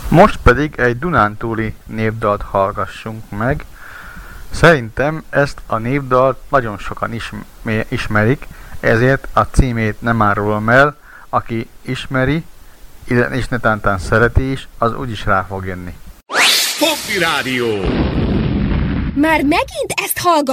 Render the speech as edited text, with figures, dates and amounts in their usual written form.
Most pedig egy dunántúli népdalt hallgassunk meg. Szerintem ezt a népdalt nagyon sokan ismerik, ezért a címét nem árulom el. Aki ismeri, és netántán szereti is, az úgyis rá fog jönni. Hoppi Rádió! Már megint ezt hallgat?